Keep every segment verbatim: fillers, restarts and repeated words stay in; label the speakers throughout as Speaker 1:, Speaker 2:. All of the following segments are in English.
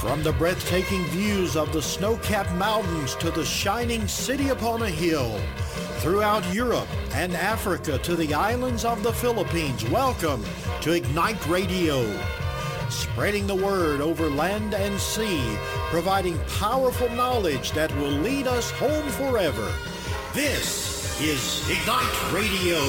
Speaker 1: From the breathtaking views of the snow-capped mountains to the shining city upon a hill, throughout Europe and Africa to the islands of the Philippines, welcome to Ignite Radio. Spreading the word over land and sea, providing powerful knowledge that will lead us home forever. This is Ignite Radio.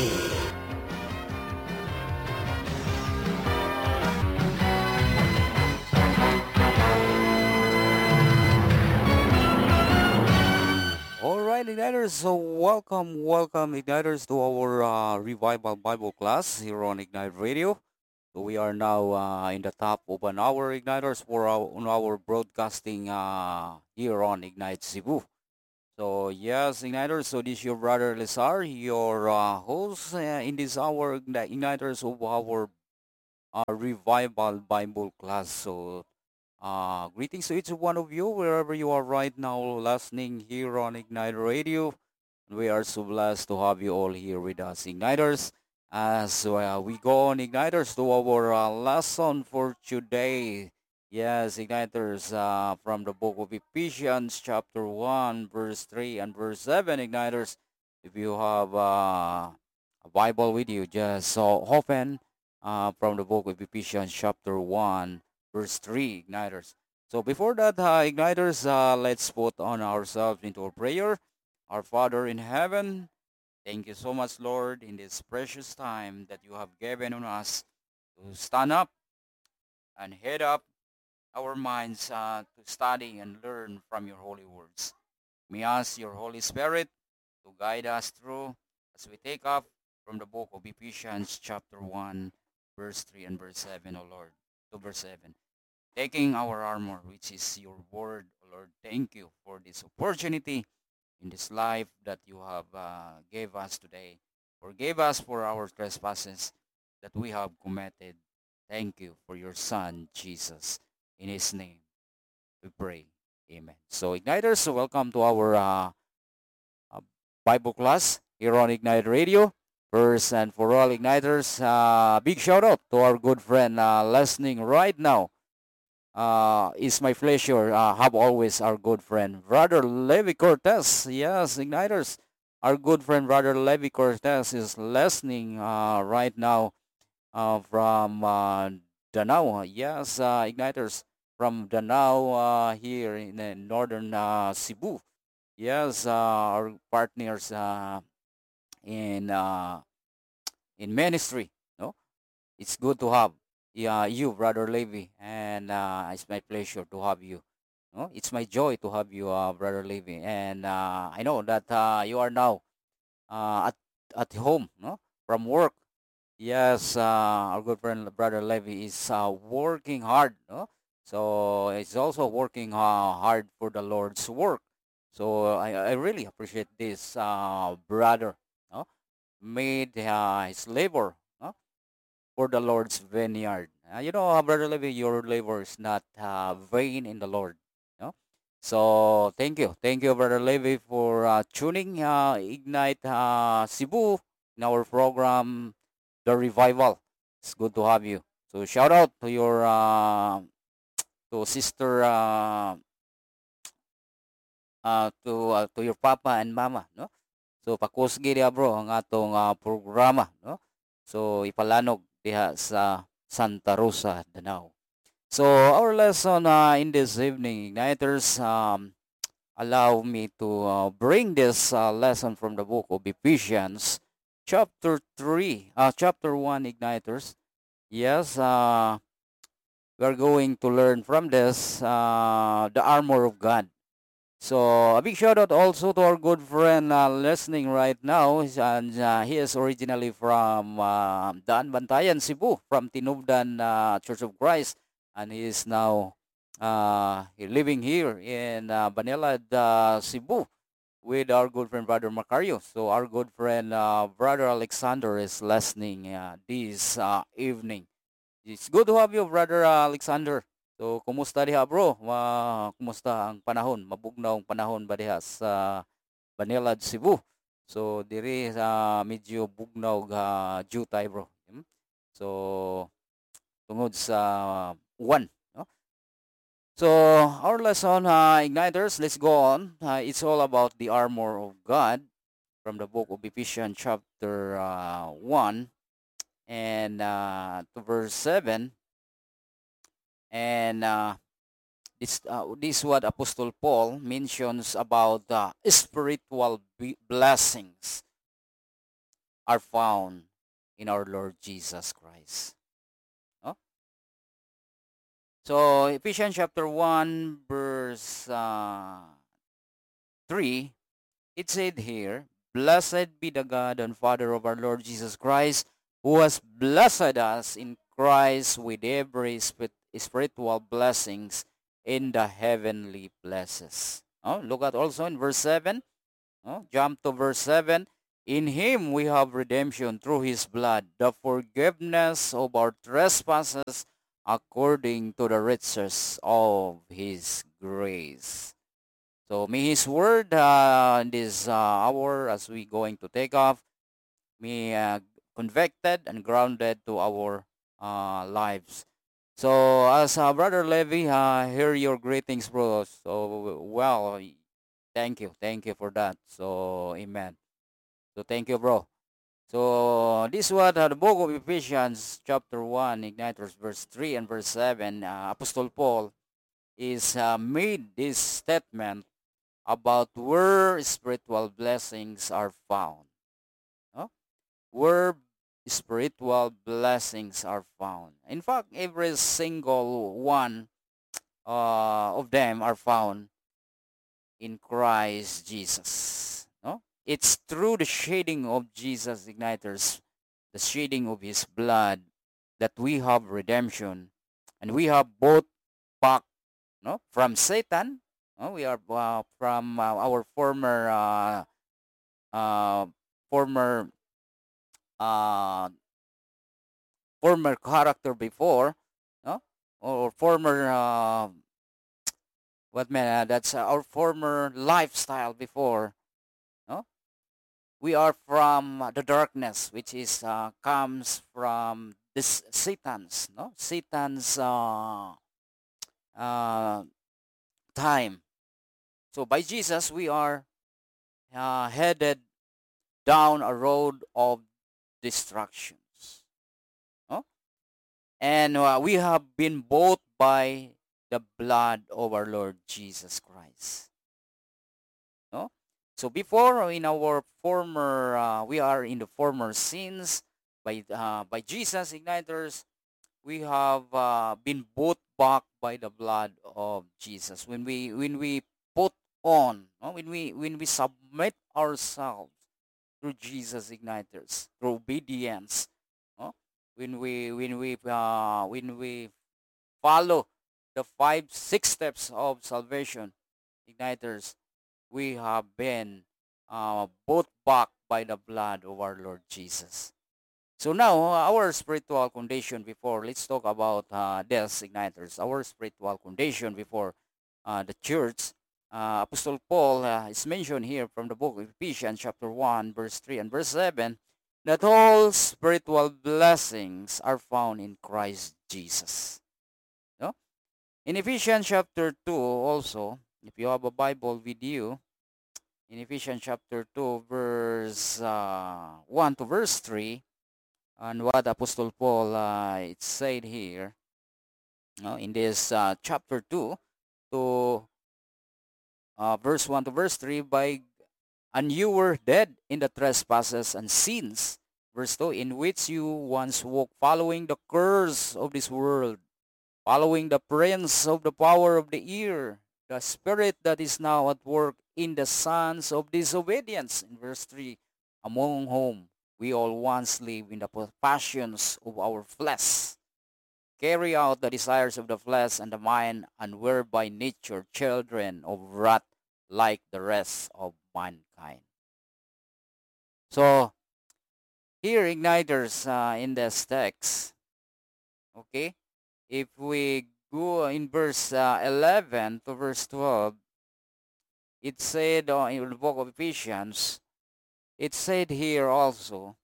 Speaker 2: Alright, Igniters, so welcome, welcome, Igniters, to our uh, Revival Bible class here on Ignite Radio. So we are now uh, in the top of an hour, Igniters, for our, on our broadcasting uh, here on Ignite Cebu. So yes, Igniters, so this is your brother Lesar, your uh, host uh, in this hour, Igni- Igniters, of our uh, Revival Bible class. So uh, greetings to each one of you, wherever you are right now listening here on Ignite Radio. We are so blessed to have you all here with us, Igniters. As uh, we go on, Igniters, to our uh, lesson for today. Yes, Igniters, uh, from the book of Ephesians, chapter one, verse three and verse seven, Igniters. If you have uh, a Bible with you, just so open uh, from the book of Ephesians, chapter one, verse three, Igniters. So before that, uh, Igniters, uh, let's put on ourselves into a prayer. Our Father in heaven, thank you so much, Lord, in this precious time that you have given on us to stand up and head up our minds uh, to study and learn from your holy words. We ask your Holy Spirit to guide us through as we take up from the book of Ephesians chapter one, verse three and verse seven, O Lord, to verse seven. Taking our armor, which is your word, O Lord, thank you for this opportunity in this life that you have uh, gave us today. Forgive us for our trespasses that we have committed. Thank you for your Son, Jesus. In his name, we pray. Amen. So, Igniters, so welcome to our uh, uh, Bible class here on Ignite Radio. First and for all Igniters, uh, big shout out to our good friend uh, listening right now. Uh, it's my pleasure, uh, have always our good friend, Brother Levi Cortez. Yes, Igniters, our good friend, Brother Levi Cortez, is listening uh, right now uh, from uh, Danau. Yes, uh, Igniters, from Danau uh, here in uh, northern uh, Cebu. Yes, uh, our partners uh, in uh, in ministry. No, it's good to have yeah, you, Brother Levi, and uh, it's my pleasure to have you. No, it's my joy to have you, uh, Brother Levi, and uh, I know that uh, you are now uh, at at home, no, from work. Yes, uh, our good friend Brother Levi is uh, working hard, no? So he's also working uh, hard for the Lord's work. So I, I really appreciate this uh, brother, no? Made uh, his labor, no? For the Lord's vineyard. Uh, you know, uh, Brother Levi, your labor is not uh, vain in the Lord, no? So thank you, thank you, Brother Levi, for uh, tuning uh, Ignite uh, Cebu in our program the revival. It's good to have you. So shout out to your uh, to sister uh, uh, to uh, to your papa and mama, no? So pakusgi dia bro ang atong uh, programa, no? So ipalanog diha sa Santa Rosa, Danau. So our lesson uh, in this evening, Igniters, um, allow me to uh, bring this uh, lesson from the book of Ephesians, chapter three, uh, chapter one, Igniters. Yes, uh, we are going to learn from this uh, the armor of God. So a big shout out also to our good friend uh, listening right now, He's- and uh, he is originally from uh, Daan Bantayan, Cebu, from Tinubdan uh, Church of Christ, and he is now uh, he living here in uh, Banilad, uh, Cebu, with our good friend Brother Macario. So our good friend uh, Brother Alexander is listening uh, this uh, evening. It's good to have you, Brother uh, Alexander. So, kumusta diha, bro? Ma, kumusta ang panahon? Mabugnaw ang panahon ba diha sa Banilad, Cebu? So, diri sa medyo bugnaw ga jutay, bro. Hmm? So, tungod sa uwan, no? So our lesson, uh, Igniters, let's go on. Uh, it's all about the armor of God from the book of Ephesians chapter uh, one and uh, to verse seven. And uh, this, uh, this is what Apostle Paul mentions about the spiritual be- blessings are found in our Lord Jesus Christ. No? So Ephesians chapter one verse uh, three, it said here, "Blessed be the God and Father of our Lord Jesus Christ, who has blessed us in Christ with every spir- spiritual blessings in the heavenly places." Oh, look at also in verse seven. Oh, jump to verse seven. "In him we have redemption through his blood, the forgiveness of our trespasses according to the riches of his grace." So may His word uh, in this uh, hour as we going to take off, may uh, convicted and grounded to our uh, lives. So as uh, Brother Levi, uh, hear your greetings, bro. So well, thank you, thank you for that. So amen. So thank you, bro. So this is what uh, the book of Ephesians chapter one, Igniters verse three and verse seven, uh, Apostle Paul is uh, made this statement about where spiritual blessings are found. No? Where spiritual blessings are found. In fact, every single one uh, of them are found in Christ Jesus. No? It's through the shedding of Jesus Igniters, the shedding of his blood, that we have redemption and we have both back no from Satan. No? We are uh, from uh, our former uh, uh, former uh, former character before, no? Or former uh, what man? Uh, that's uh, our former lifestyle before, no? We are from uh, the darkness, which is uh, comes from this Satan's, no? Satan's uh, uh, time. So by Jesus, we are uh, headed down a road of destructions. No? And uh, we have been bought by the blood of our Lord Jesus Christ. No? So before in our former, uh, we are in the former sins by uh, by Jesus Igniters, we have uh, been bought back by the blood of Jesus. When we when we put on, no? when we when we submit ourselves through Jesus Igniters, through obedience, no? when we when we uh, when we follow the five six steps of salvation Igniters, we have been uh, bought back by the blood of our Lord Jesus. So now uh, our spiritual condition before, let's talk about uh, this Igniters, our spiritual condition before uh, the church. uh, Apostle Paul uh, is mentioned here from the book of Ephesians chapter one verse three and verse seven, that all spiritual blessings are found in Christ Jesus. No? In Ephesians chapter two also, if you have a Bible with you, in Ephesians chapter two verse uh, one to verse three, and what Apostle Paul uh, it said here, no, in this uh, chapter two to uh, verse one to verse three, by and you were dead in the trespasses and sins, verse two, in which you once walked, following the curse of this world, following the prince of the power of the air, the spirit that is now at work in the sons of disobedience, in verse three, among whom we all once lived in the passions of our flesh, carry out the desires of the flesh and the mind, and were by nature children of wrath like the rest of mankind. So here, Igniters, uh, in this text, okay, if we go in verse uh, eleven to verse twelve, it said uh, in the book of Ephesians, it said here also,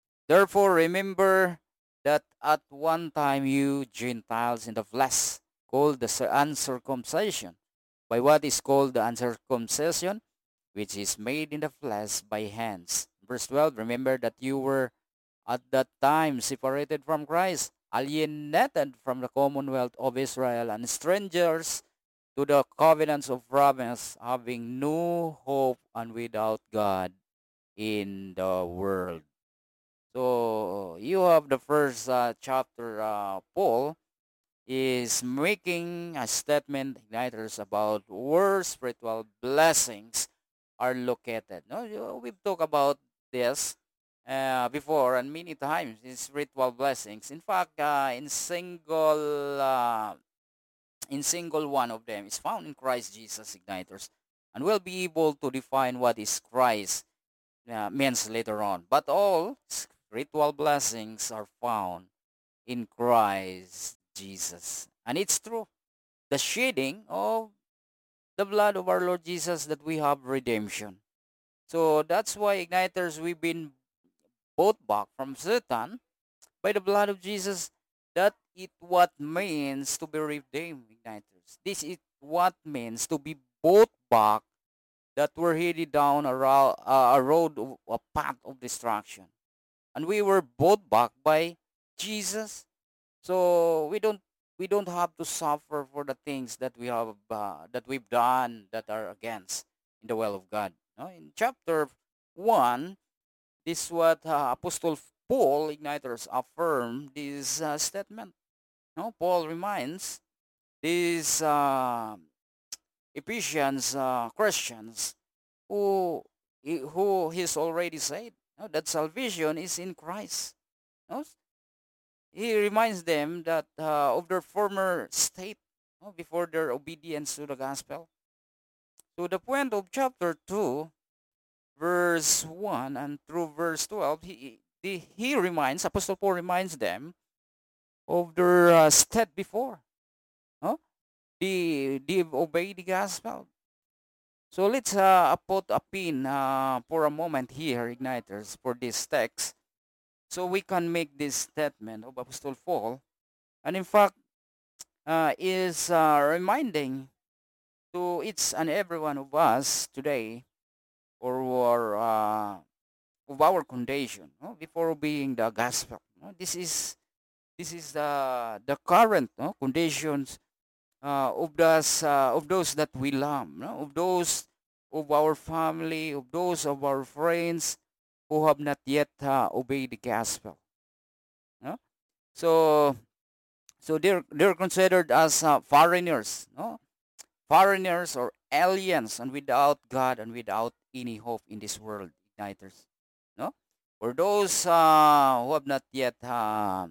Speaker 2: therefore remember that at one time you Gentiles in the flesh, called the cir- uncircumcision. By what is called the uncircumcision, which is made in the flesh by hands. Verse twelve, remember that you were at that time separated from Christ, alienated from the commonwealth of Israel, and strangers to the covenants of promise, having no hope and without God in the world. So you have the first uh, chapter, uh, Paul is making a statement, igniters, about where spiritual blessings are located. No, you- we've talked about this uh, before and many times. In spiritual blessings. In fact, uh, in single uh, in single one of them is found in Christ Jesus, igniters, and we'll be able to define what is Christ uh, means later on. But all spiritual blessings are found in Christ Jesus. And it's true. The shedding of the blood of our Lord Jesus that we have redemption. So that's why, igniters, we've been bought back from Satan by the blood of Jesus. That it what means to be redeemed, igniters. This is what means to be bought back, that we're headed down a, ro- uh, a road, of, a path of destruction. And we were bought back by Jesus. So we don't we don't have to suffer for the things that we have uh, that we've done that are against in the will of God. No? In chapter one, this is what uh, Apostle Paul, igniters, affirm this uh, statement. No, Paul reminds these uh, Ephesians uh, Christians who who he's already said, no, that salvation is in Christ. No? He reminds them that uh, of their former state, no, before their obedience to the gospel. So the point of chapter two, verse one and through verse twelve, he, he, he reminds, Apostle Paul reminds them of their uh, state before. No? They, they obey the gospel. So let's uh, put a pin uh, for a moment here, igniters, for this text, so we can make this statement of Apostle Paul. And in fact, uh, is uh, reminding to each and every one of us today, or, or uh, of our condition, no? Before obeying the gospel. No? This is this is the the current, no? Conditions uh, of those uh, of those that we love, no? Of those of our family, of those of our friends who have not yet uh, obeyed the gospel. No? So so they're they're considered as uh, foreigners, no? Foreigners or aliens, and without God and without any hope in this world, igniters. No? For those uh, who have not yet uh,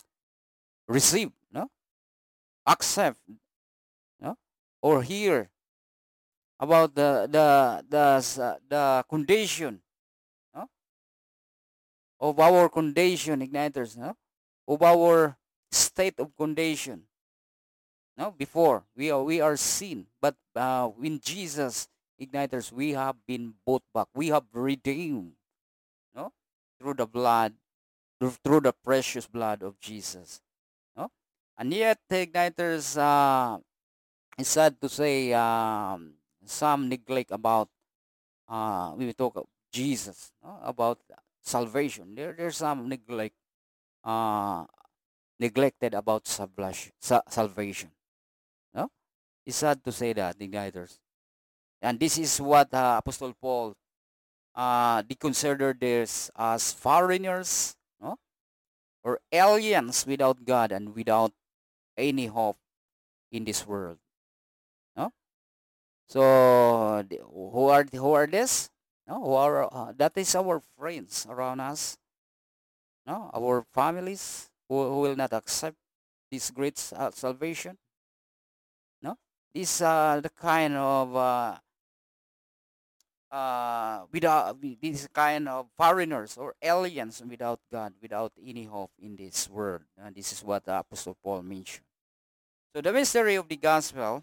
Speaker 2: received, no, accept, no, or hear about the the the s- uh, the condition, no, of our condition, igniters, no, of our state of condition, no, before we are we are sin, but uh, in Jesus, igniters, we have been bought back, we have redeemed, no, through the blood, through, through the precious blood of Jesus, no, and yet, igniters, uh, it's sad to say, um, some neglect about uh, we will talk of Jesus, no, about salvation. There, there's some neglect, uh, neglected about salvation. Salvation, no, it's sad to say that, igniters. And this is what uh, Apostle Paul uh, they consider this as foreigners, no, or aliens without God and without any hope in this world. No, so the- who are who are this? No, who are uh, that is our friends around us. No, our families who, who will not accept this great uh, salvation. No, these are the kind of uh, uh, without these kind of foreigners or aliens without God, without any hope in this world. And this is what the Apostle Paul mentioned. So the mystery of the gospel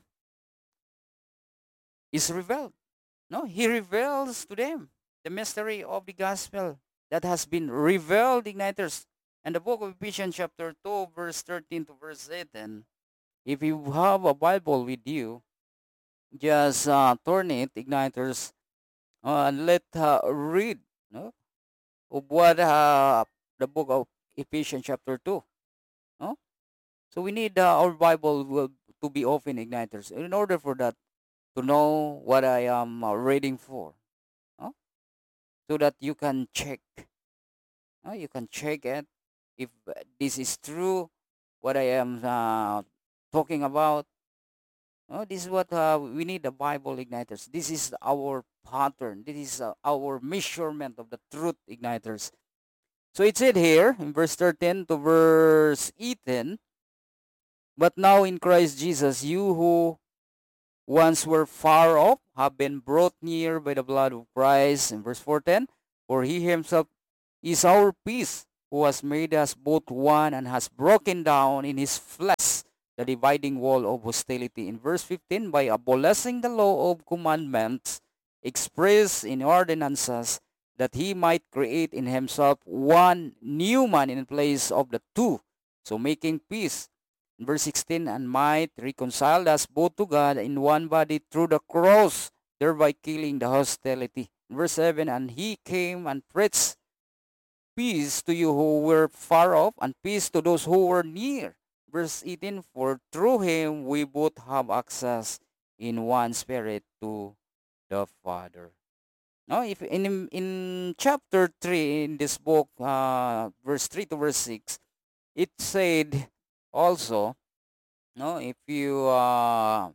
Speaker 2: is revealed. No, he reveals to them the mystery of the gospel that has been revealed, igniters. And the book of Ephesians chapter two, verse thirteen to verse eighteen, If you have a Bible with you, just uh, turn it, igniters, uh, and let uh, read, no, of what uh, the book of Ephesians chapter two. No? So we need uh, our Bible will, to be open, igniters, in order for that to know what I am uh, reading for. No? So that you can check. No? You can check it if uh, this is true, what I am uh, talking about. Oh, this is what uh, we need the Bible igniters. This is our pattern. This is uh, our measurement of the truth igniters. So it said here in verse thirteen to verse eighteen, but now in Christ Jesus, you who once were far off have been brought near by the blood of Christ. In verse fourteen, for he himself is our peace, who has made us both one and has broken down in his flesh the dividing wall of hostility. In verse fifteen, by abolishing the law of commandments expressed in ordinances, that he might create in himself one new man in place of the two, so making peace. In verse sixteen, and might reconcile us both to God in one body through the cross, thereby killing the hostility. In verse seven, and he came and preached peace to you who were far off, and peace to those who were near. Verse eighteen, for through him we both have access in one spirit to the Father. Now, if in in chapter three in this book, uh, verse three to verse six, it said also, no, if you uh,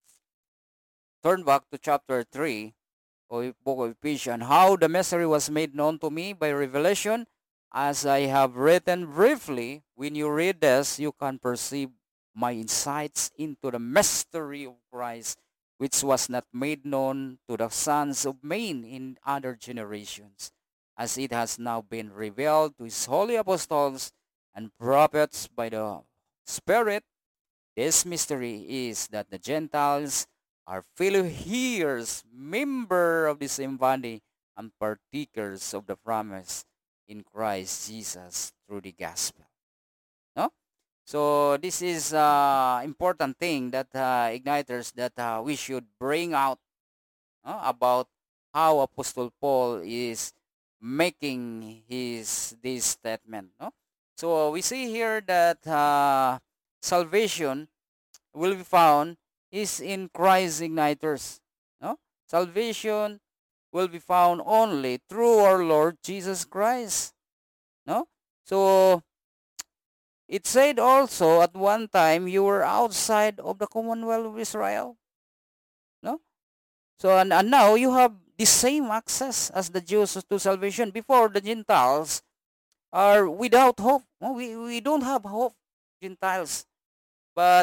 Speaker 2: turn back to chapter three of book of Ephesians, how the mystery was made known to me by revelation, as I have written briefly. When you read this, you can perceive my insights into the mystery of Christ, which was not made known to the sons of men in other generations, as it has now been revealed to his holy apostles and prophets by the Spirit. This mystery is that the Gentiles are fellow heirs, member of the same body, and partakers of the promise in Christ Jesus through the gospel. No? So this is uh, important thing that uh, igniters that uh, we should bring out uh, about how Apostle Paul is making his this statement. No? So we see here that uh, salvation will be found is in Christ igniters. No? Salvation will be found only through our Lord Jesus Christ. No? So it said also at one time you were outside of the Commonwealth of Israel. No? So and, and now you have the same access as the Jews to salvation. Before, the Gentiles are without hope. No? We, we don't have hope, Gentiles. But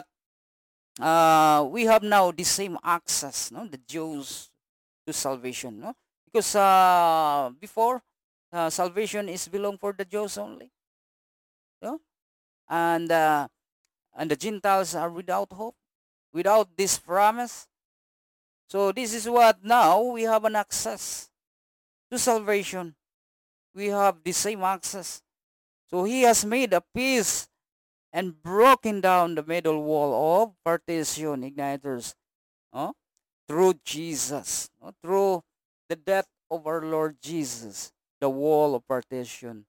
Speaker 2: uh, we have now the same access, no, the Jews to salvation, no, because uh, before uh, salvation is belong for the Jews only, no, and uh, and the Gentiles are without hope, without this promise. So this is what now we have an access to salvation. We have the same access. So he has made a peace and broken down the middle wall of partition, igniters, no? Through Jesus, no? Through the death of our Lord Jesus, the wall of partition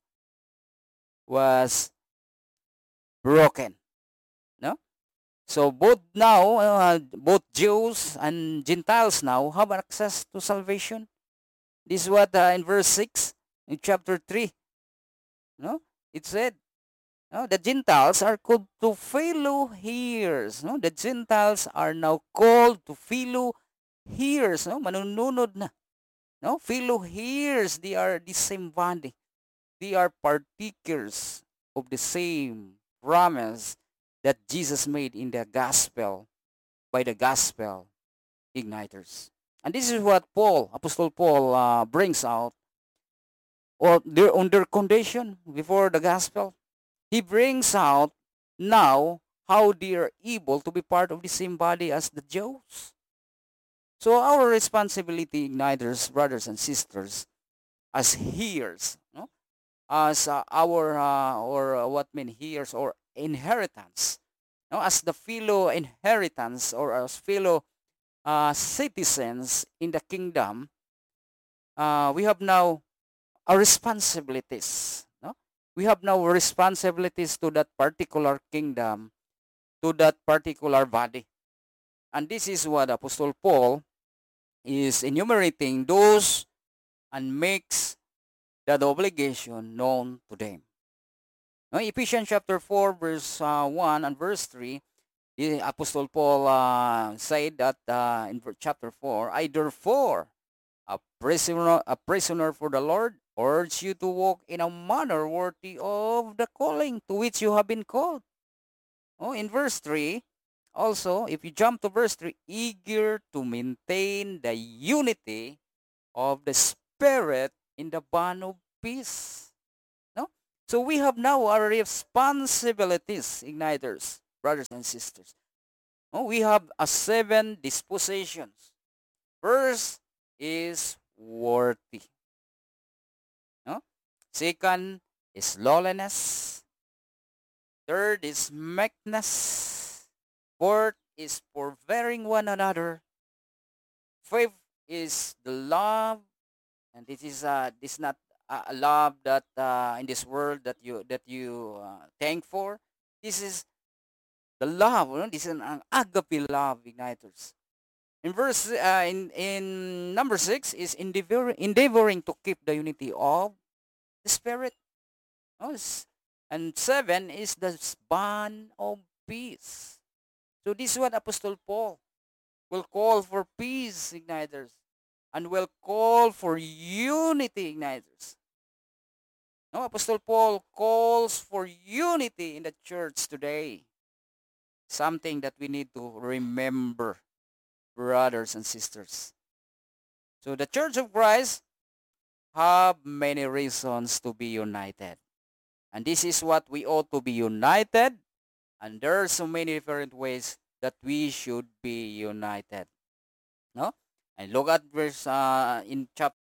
Speaker 2: was broken. No? So both now, uh, both Jews and Gentiles now have access to salvation. This is what uh, in verse six in chapter three, no? It said, no, the Gentiles are called to fellow heirs. No? The Gentiles are now called to fellow heirs. No? Manununod na. No? Fellow heirs, they are the same body. They are partakers of the same promise that Jesus made in the gospel, by the gospel igniters. And this is what Paul, Apostle Paul, uh, brings out, or their, on their condition before the gospel. He brings out now how they are able to be part of the same body as the Jews. So our responsibility, igniters, brothers and sisters, as heirs, no? as uh, our, uh, or uh, what mean heirs, or inheritance, Now, as the fellow inheritance or as fellow uh, citizens in the kingdom, uh, we have now our responsibilities. No? We have now responsibilities to that particular kingdom, to that particular body. And this is what Apostle Paul is enumerating those and makes that obligation known to them. Now, Ephesians chapter four, verse uh, one and verse three, the Apostle Paul uh, said that uh, in chapter four, I therefore, a prisoner, a prisoner for the Lord, urge you to walk in a manner worthy of the calling to which you have been called. Oh, in verse three, also, if you jump to verse three, eager to maintain the unity of the Spirit in the bond of peace. No? So we have now our responsibilities, igniters, brothers and sisters. Oh, we have a seven dispositions. First is worthy. No? Second is lowliness. Third is meekness. Fourth is forbearing one another. Fifth is the love, and this is uh this not a love that uh, in this world that you that you uh, thank for. This is the love. You know? This is an, an agape love, igniters. In verse uh, in in number six is endeavor, endeavoring to keep the unity of the Spirit. Oh, and seven is the bond of peace. So this is what Apostle Paul will call for peace, igniters, and will call for unity, igniters. No, Apostle Paul calls for unity in the church today. Something that we need to remember, brothers and sisters. So the Church of Christ have many reasons to be united. And this is what we ought to be united. And there are so many different ways that we should be united. No? And look at verse uh, in chapter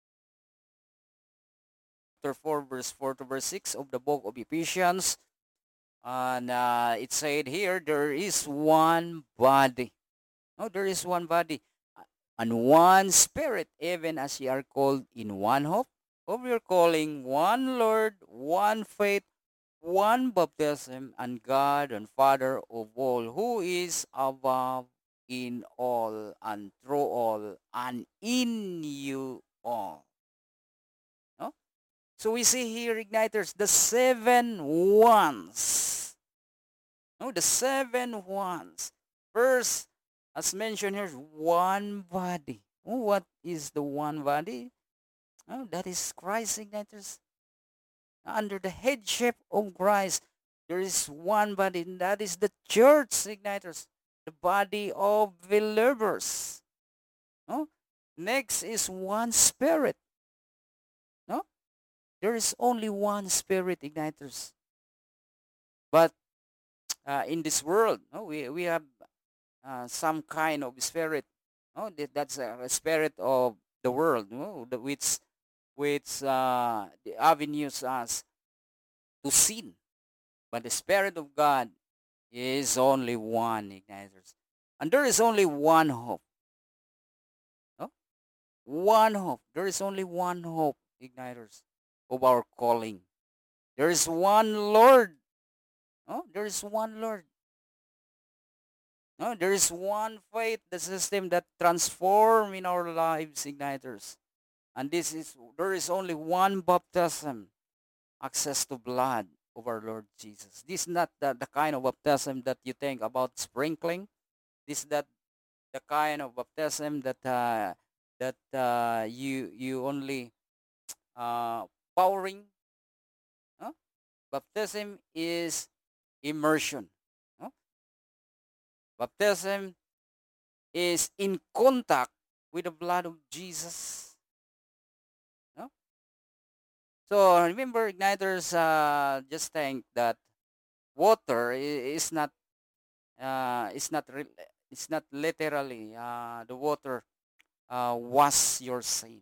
Speaker 2: four, verse four to verse six of the book of Ephesians. And uh, it said here, there is one body. No, there is one body. And one spirit, even as ye are called in one hope of your calling, one Lord, one faith, one baptism, and God and Father of all, who is above in all and through all and in you all. No? So we see here, igniters, the seven ones. No, the seven ones. First, as mentioned here, one body. Oh, what is the one body? Oh, that is Christ, igniters. Under the headship of Christ, there is one body, and that is the church, igniters, the body of believers. No? Next is one spirit. No? There is only one spirit, igniters. But uh, in this world, no, we, we have uh, some kind of spirit. No? That, that's a, a spirit of the world, no? The, which, which uh, the avenues us to sin. But the Spirit of God is only one, igniters. And there is only one hope. No? One hope. There is only one hope, igniters, of our calling. There is one Lord. No? There is one Lord. No? There is one faith, the system that transform in our lives, igniters. And this is, there is only one baptism, access to blood of our Lord Jesus. This is not the, the kind of baptism that you think about sprinkling. This is that the kind of baptism that uh, that uh, you you only uh, powering. No? Baptism is immersion. No? Baptism is in contact with the blood of Jesus. No? So remember, igniters, uh, just think that water is not uh, is not re- it's not literally uh, the water uh, wash your sin.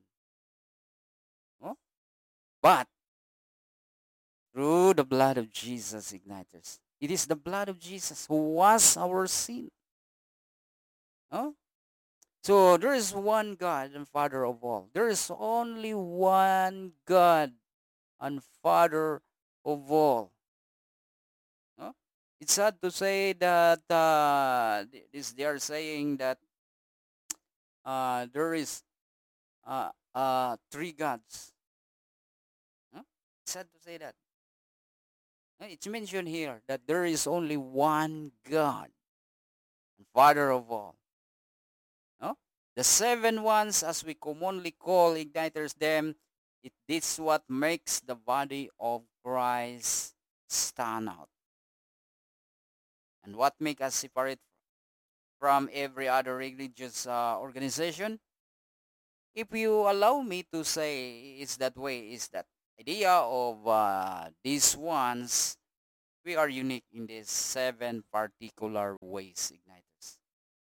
Speaker 2: No? But through the blood of Jesus, igniters, It is the blood of Jesus who was our sin. Huh? So there is one God and Father of all. There is only one God and Father of all. Huh? It's sad to say that uh, th- this they are saying that uh, there is uh, uh, three gods. Huh? It's sad to say that. Uh, It's mentioned here that there is only one God and Father of all. No? The seven ones, as we commonly call igniters them, it is what makes the body of Christ stand out. And what make us separate from every other religious uh, organization? If you allow me to say it's that way, is that idea of uh, these ones, we are unique in these seven particular ways, igniters.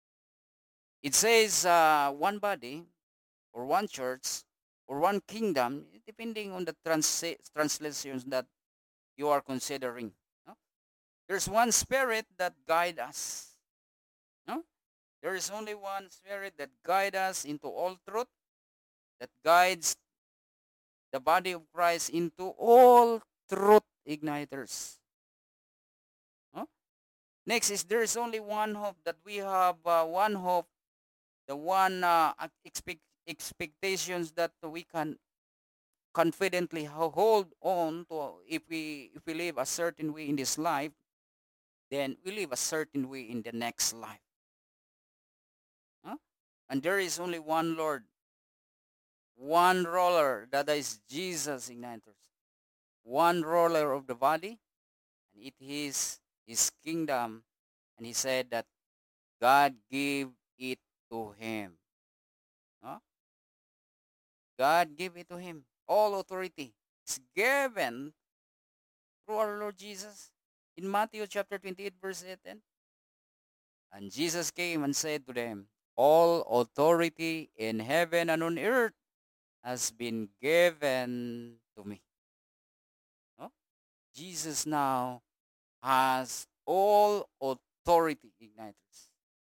Speaker 2: It says uh, one body, or one church, or one kingdom, depending on the trans- translations that you are considering. No? There's one spirit that guide us. No? There is only one spirit that guide us into all truth, that guides the body of Christ into all truth, igniters. No? Next is there is only one hope, that we have uh, one hope, the one uh, expect expectations that we can confidently hold on to. If we if we live a certain way in this life, then we live a certain way in the next life. Huh? And there is only one Lord, one ruler, that is Jesus, igniters. One ruler of the body, and it is his kingdom. And he said that God gave it to him. Huh? God gave it to him. All authority is given through our Lord Jesus. In Matthew chapter twenty-eight, verse eight, ten. And Jesus came and said to them, all authority in heaven and on earth has been given to me. No? Jesus now has all authority, igniters.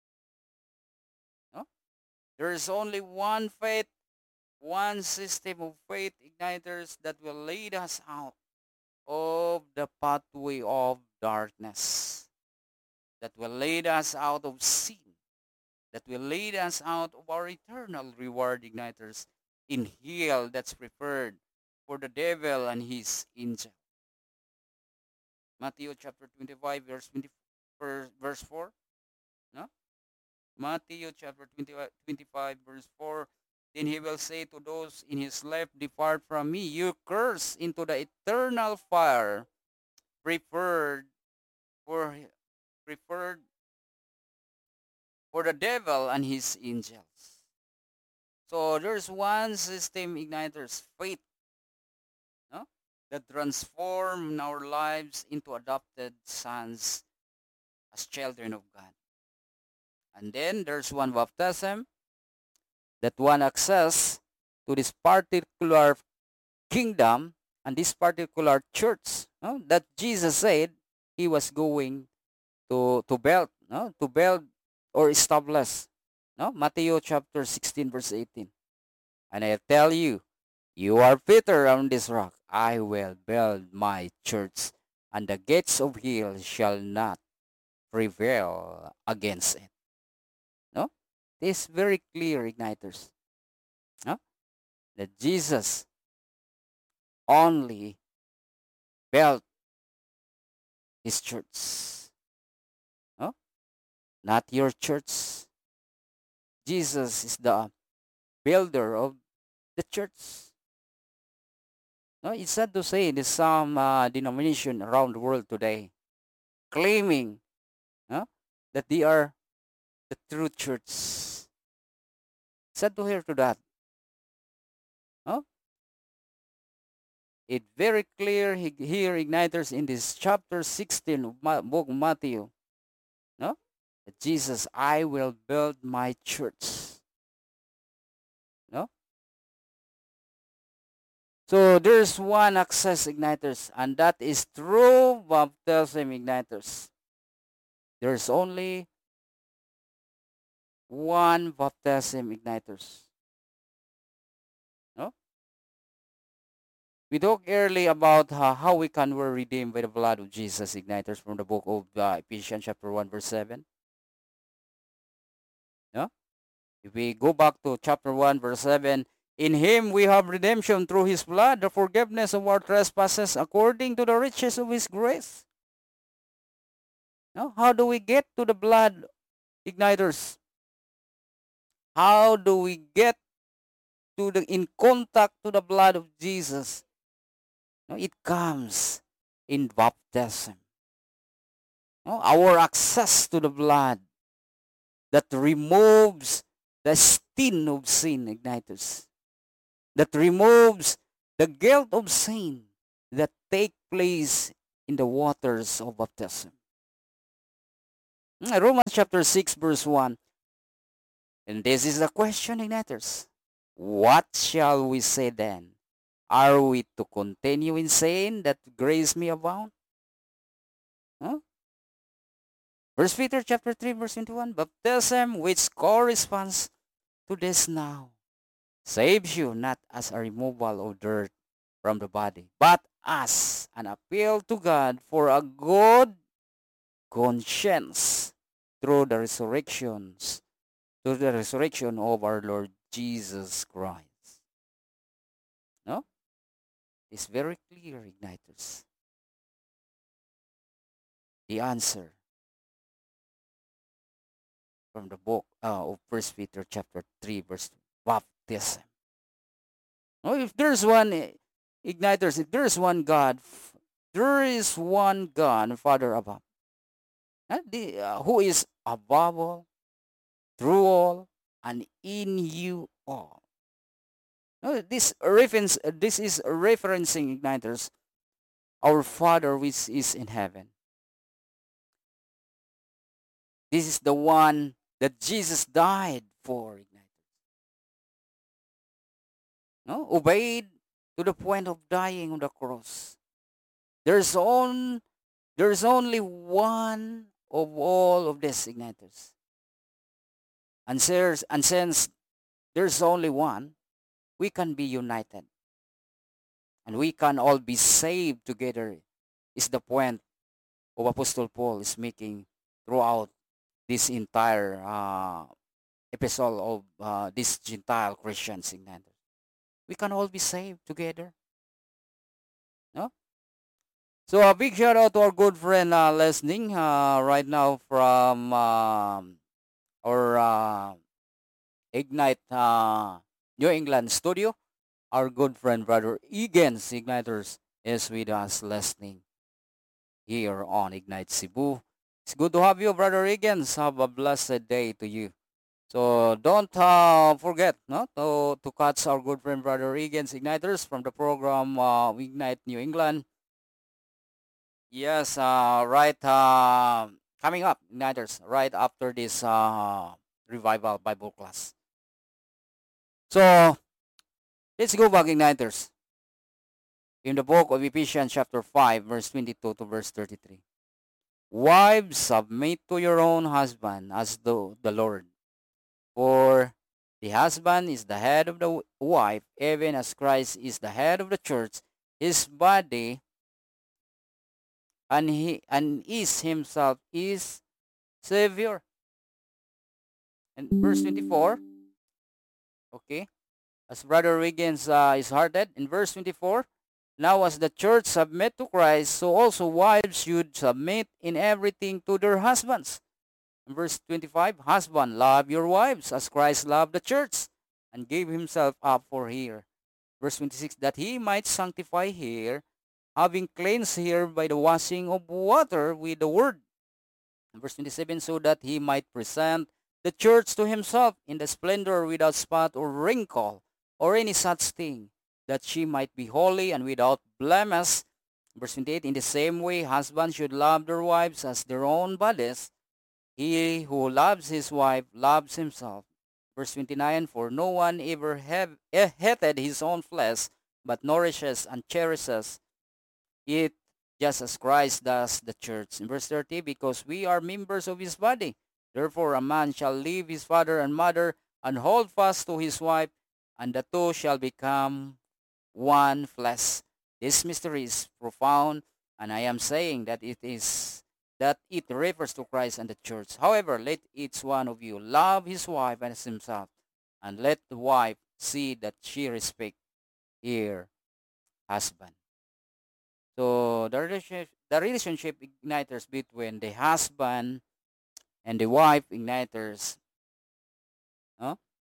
Speaker 2: No? There is only one faith, one system of faith, igniters, that will lead us out of the pathway of darkness, that will lead us out of sin, that will lead us out of our eternal reward, igniters, in hell that's prepared for the devil and his angel. Matthew chapter twenty-five, verse twenty, verse four. No? Matthew chapter twenty-five, twenty-five, verse four. Then he will say to those in his left, depart from me, you curse, into the eternal fire prepared for prepared for the devil and his angels. So there's one system, igniters, faith, no? That transform our lives into adopted sons as children of God. And then there's one baptism, that one access to this particular kingdom and this particular church, no? That Jesus said he was going to to build, no? To build or establish. No? Matthew chapter sixteen, verse eighteen. And I tell you, you are Peter on this rock. I will build my church, and the gates of hell shall not prevail against it. No? This is very clear, igniters. No? That Jesus only built his church. No? Not your church. Jesus is the builder of the church. No, it's sad to say there's some uh, denomination around the world today claiming, no, that they are the true church. Sad to hear to that. No? It very clear here, igniters, in this chapter sixteen of Ma- book of Matthew. No? That Jesus, I will build my church. No? So there's one access igniters, and that is true baptism igniters. There's only one baptism igniters. No? We talked earlier about uh, how we can were redeemed by the blood of Jesus igniters from the book of uh, Ephesians chapter one verse seven. No? If we go back to chapter one verse seven, in him we have redemption through his blood, the forgiveness of our trespasses according to the riches of his grace. No? How do we get to the blood igniters? How do we get to the in contact to the blood of Jesus? No, it comes in baptism. No, our access to the blood that removes the stain of sin, igniters. That removes the guilt of sin that take place in the waters of baptism. Romans chapter six verse one. And this is the question, igniters. What shall we say then? Are we to continue in sin that grace may abound? Huh? First Peter chapter three verse twenty-one. Baptism which corresponds to this now saves you not as a removal of dirt from the body, but as an appeal to God for a good conscience through the resurrections, through the resurrection of our Lord Jesus Christ. No? It's very clear, igniters. The answer from the book uh, of First Peter chapter three verse two, baptism. No, if there's one eh, igniters, if there's one God, f- there is one God, Father above, uh, the, uh, who is above all, through all, and in you all. No, this reference, uh, this is referencing, igniters, our Father which is in heaven. This is the one that Jesus died for, igniters. No, obeyed to the point of dying on the cross. There's on, there's only one of all of these, igniters. And, sirs, and since there's only one, we can be united. And we can all be saved together, is the point of Apostle Paul is making throughout this entire uh, episode of uh, this Gentile Christians, igniters. We can all be saved together. No? So a big shout out to our good friend uh, listening uh, right now from um, our uh, Ignite uh, New England studio. Our good friend Brother Egan's Igniters is with us listening here on Ignite Cebu. It's good to have you, Brother Egan's. Have a blessed day to you. So don't uh, forget no, to, to catch our good friend Brother Egan's Igniters from the program uh, Ignite New England. Yes, uh, right. Uh, coming up, Igniters, right after this uh, revival Bible class. So let's go back, Igniters. In the book of Ephesians chapter five, verse twenty-two to verse thirty-three. Wives, submit to your own husband as the, the Lord. For the husband is the head of the wife, even as Christ is the head of the church, his body, and he and is himself is Savior. And verse twenty-four, okay, as Brother Wiggins uh, is hearted, in verse twenty-four, now as the church submit to Christ, so also wives should submit in everything to their husbands. In verse twenty-five, husband, love your wives as Christ loved the church and gave himself up for her. Verse twenty-six, that he might sanctify her, having cleansed her by the washing of water with the word. Verse twenty-seven, so that he might present the church to himself in the splendor without spot or wrinkle or any such thing, that she might be holy and without blemish. Verse twenty-eight, in the same way, husbands should love their wives as their own bodies. He who loves his wife loves himself. Verse twenty-nine, for no one ever have, eh, hated his own flesh, but nourishes and cherishes it just as Christ does the church. In verse thirty, because we are members of his body, therefore a man shall leave his father and mother and hold fast to his wife, and the two shall become one flesh. This mystery is profound, and I am saying that it is that it refers to Christ and the church. However, let each one of you love his wife as himself, and let the wife see that she respect her husband. So the relationship, the relationship igniters between the husband and the wife igniters no,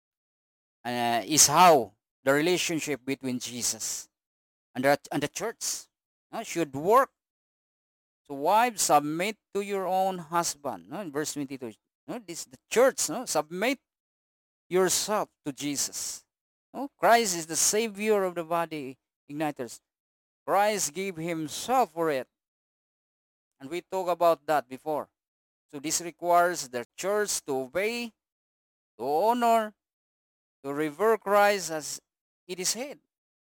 Speaker 2: uh, is how the relationship between Jesus and the, and the church no, should work. So wives, submit to your own husband. No, in verse twenty-two, no, this the church. No, submit yourself to Jesus. No, Christ is the savior of the body, igniters. Christ gave himself for it. And we talked about that before. So this requires the church to obey, to honor, to revere Christ as it is head.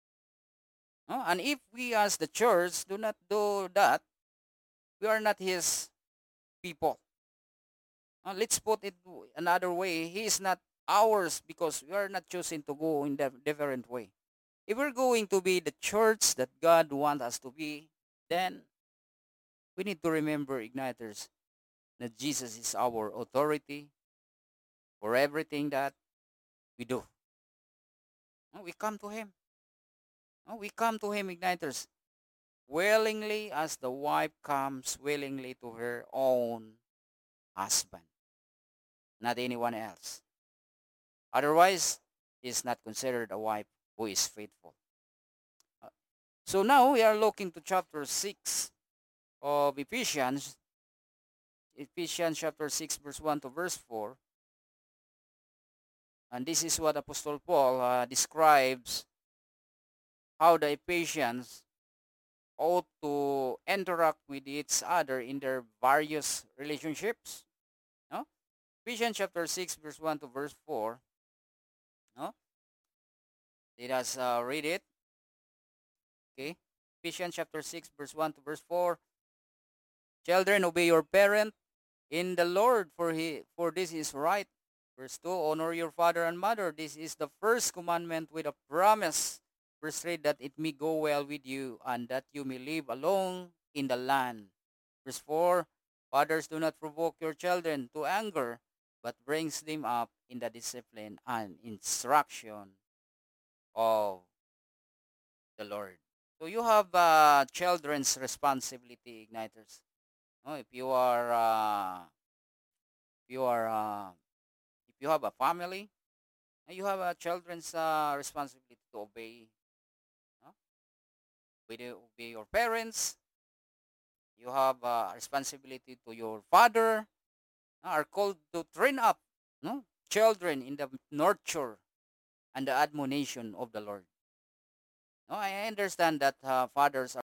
Speaker 2: No? And if we as the church do not do that, we are not his people. Uh, let's put it another way. He is not ours because we are not choosing to go in a different way. If we're going to be the church that God wants us to be, then we need to remember, igniters, that Jesus is our authority for everything that we do. Uh, We come to him. Uh, We come to him, igniters, willingly as the wife comes willingly to her own husband, not anyone else. Otherwise, he is not considered a wife who is faithful. Uh, So now we are looking to chapter six of Ephesians, Ephesians chapter six, verse one to verse four. And this is what Apostle Paul uh, describes how the Ephesians ought to interact with each other in their various relationships. No? Ephesians chapter six, verse one to verse four. No? Let us uh, read it. Okay. Ephesians chapter six, verse one to verse four. Children, obey your parent in the Lord, for he for this is right. Verse two, honor your father and mother. This is the first commandment with a promise. Verse three, that it may go well with you and that you may live alone in the land. Verse four, fathers, do not provoke your children to anger, but brings them up in the discipline and instruction of the Lord. So you have uh, children's responsibility, igniters. No, if you are uh, if you are uh, if you have a family, uh, you have a children's uh, responsibility to obey, no? obey, obey your parents. You have a responsibility to your father. Uh, are called to train up, no, children in the nurture and the admonition of the Lord. No, I understand that uh, fathers